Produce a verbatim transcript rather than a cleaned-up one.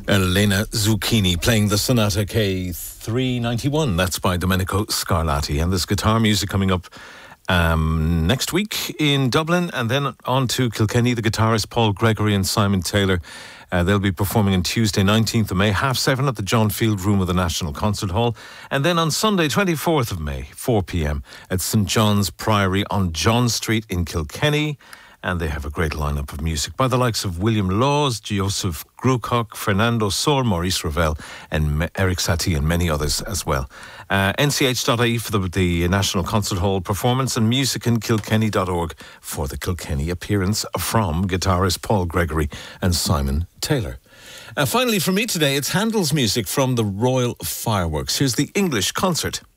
Elena Zucchini playing the Sonata K three ninety-one. That's by Domenico Scarlatti. And there's guitar music coming up um, next week in Dublin, and then on to Kilkenny. The guitarists Paul Gregory and Simon Taylor. Uh, they'll be performing on Tuesday, nineteenth of May, half seven at the John Field Room of the National Concert Hall. And then on Sunday, twenty-fourth of May, four p.m. at St John's Priory on John Street in Kilkenny. And they have a great lineup of music by the likes of William Laws, Joseph Grukok, Fernando Sol, Maurice Ravel, and Eric Satie, and many others as well. Uh, N C H dot I E for the, the National Concert Hall performance, and music in kilkenny dot org for the Kilkenny appearance from guitarist Paul Gregory and Simon Taylor. Uh, finally, for me today, it's Handel's music from the Royal Fireworks. Here's the English concert.